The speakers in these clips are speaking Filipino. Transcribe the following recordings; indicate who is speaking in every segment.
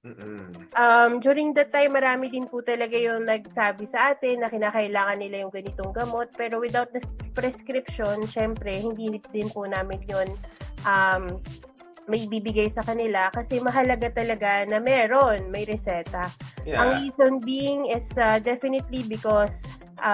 Speaker 1: During that time, marami din po talaga yung nagsabi sa atin na kinakailangan nila yung ganitong gamot. Pero without the prescription, syempre, hindi din po namin yun may bibigay sa kanila kasi mahalaga talaga na may reseta.
Speaker 2: Yeah.
Speaker 1: Ang reason being is definitely because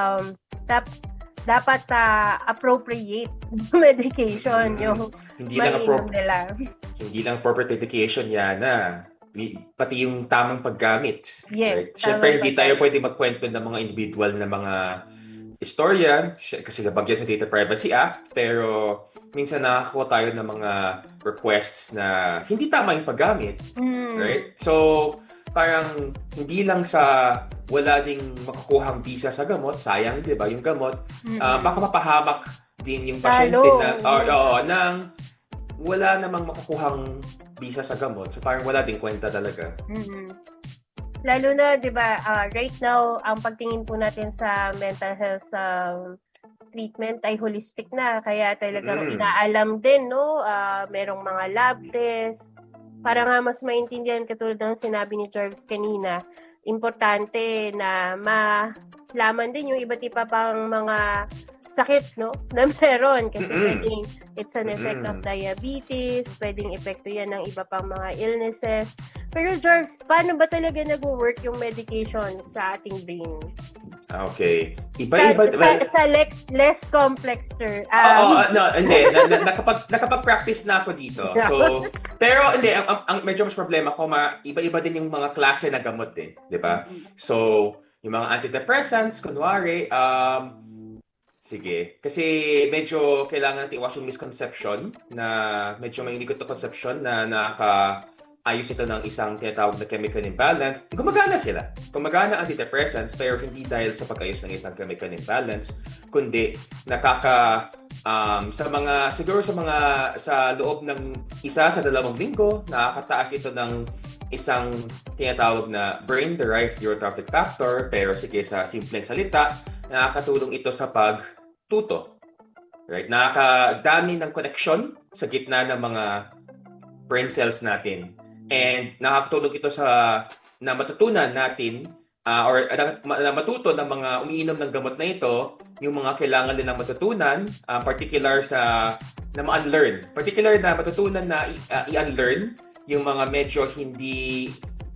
Speaker 1: dapat appropriate medication yung mainom nila.
Speaker 2: Hindi lang appropriate medication yan pati yung tamang paggamit.
Speaker 1: Yes.
Speaker 2: Right? Siyempre, hindi tayo pwede magkwento ng mga individual na mga istorya kasi nabagyan sa Data Privacy Act, pero minsan nakakuha tayo ng mga requests na hindi tama yung paggamit. Right? So, parang hindi lang sa wala ding makukuhang visa sa gamot, sayang, di ba, yung gamot, baka mapahamak din yung pasyente nang wala namang makukuhang visa sa gamot. So, parang wala ding kwenta talaga.
Speaker 1: Lalo na, di ba, right now, ang pagtingin po natin sa mental health treatment ay holistic na. Kaya talagang inaalam din, no? Merong mga lab test. Para nga mas maintindihan, katulad ng sinabi ni Jarvis kanina, importante na malaman din yung iba't iba pang mga sakit, no? Na meron. Kasi pwedeng it's an effect of diabetes, pwedeng epekto yan ng iba pang mga illnesses. Pero Jarvis, paano ba talaga nag-work yung medication sa ating brain?
Speaker 2: Okay.
Speaker 1: Iba-iba sa less complex term.
Speaker 2: Hindi. Nakapag-practice na ako dito. So, pero hindi, ang medyo mas problema ko, iba-iba din yung mga klase na gamot eh. Di ba? So, yung mga antidepressants, kunwari, sige. Kasi medyo kailangan natin iwas yung misconception na medyo may unigot na conception na ayos ito ng isang tinatawag na chemical imbalance. Gumagana sila. Gumagana ang antidepressants pero hindi dahil sa pag-ayos ng isang chemical imbalance, kundi sa loob ng 1 sa 2 linggo, nakakataas ito ng isang tinatawag na brain-derived neurotrophic factor, pero sige sa simpleng salita, nakakatulong ito sa pagtuto. Right? Nakakadami ng connection sa gitna ng mga brain cells natin. And nakakatulong ito na matutunan natin na matuto ng mga umiinom ng gamot na ito, yung mga kailangan nilang matutunan, particular na ma-unlearn. Particular na matutunan na i-unlearn yung mga medyo hindi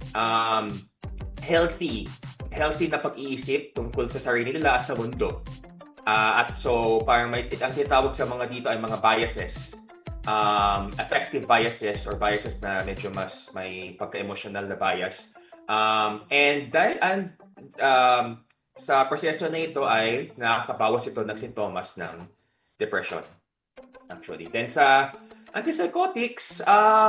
Speaker 2: healthy na pag-iisip tungkol sa sarili nila at sa mundo. At so parang ang tinatawag sa mga dito ay mga biases. Affective biases or biases na medyo mas may pagka-emotional na bias. Sa proseso na ito ay nakakabawas ito ng sintomas ng depression. Actually. Then sa antipsychotics,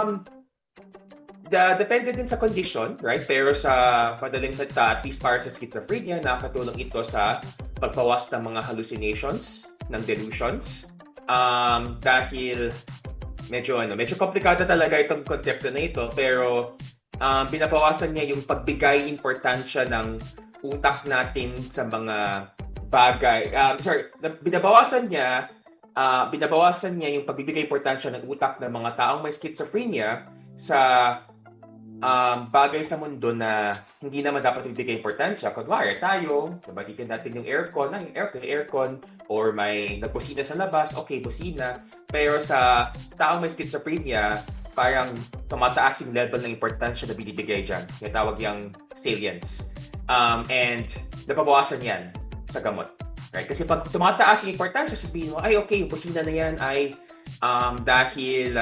Speaker 2: depende din sa condition, right? Pero sa madaling salita, at least para sa schizophrenia, nakakatulong ito sa pagbawas ng mga hallucinations, ng delusions. Dahil medyo komplikado talaga itong konsepto na ito, pero binabawasan niya yung pagbigay importansya ng utak natin sa mga bagay. Binabawasan niya yung pagbibigay importansya ng utak ng mga taong may schizophrenia sa bagay sa mundo na hindi naman dapat ibigay importansya. Kunwari, tayo, nabatitin natin yung aircon, or may nagbusina sa labas, okay, busina. Pero sa taong may schizophrenia, parang tumataas yung level ng importansya na binibigay dyan. Yung tawag yung salience. And napabawasan yan sa gamot. Right? Kasi pag tumataas yung importansya, sasabihin mo, ay okay, yung busina na yan ay dahil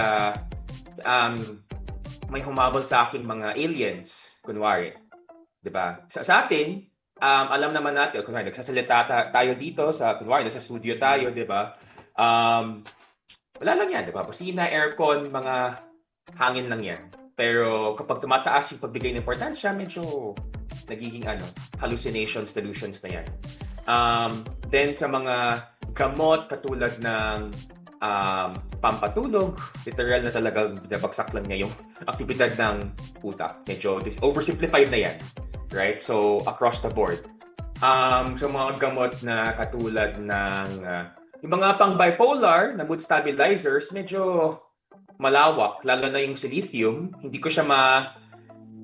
Speaker 2: may humabol sa aking mga aliens, kunwari. Diba? Sa atin, alam naman natin, kunwari, nagsasalita tayo dito, kunwari, nasa studio tayo, diba? Wala lang yan, diba? Busina, aircon, mga hangin lang yan. Pero kapag tumataas yung pagbigay ng importansya, medyo nagiging hallucinations, delusions na yan. Then sa mga gamot, katulad ng pampatulog, literal na talagang binabagsak lang niya yung aktibidad ng utak. Medyo oversimplified na yan. Right? So, across the board. So, mga gamot na katulad ng yung mga pang-bipolar na mood stabilizers, medyo malawak. Lalo na yung sa lithium. Hindi ko siya